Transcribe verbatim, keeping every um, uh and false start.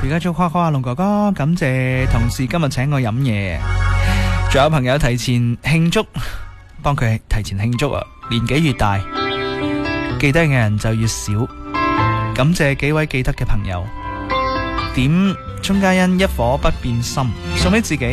而家祝誇誇阿龍哥哥，感謝同事今日請我飲嘢，仲有朋友提前慶祝，幫佢提前慶祝啊！年紀越大，記得嘅人就越少。感謝幾位記得嘅朋友，點鍾嘉欣一顆不變心送俾自己。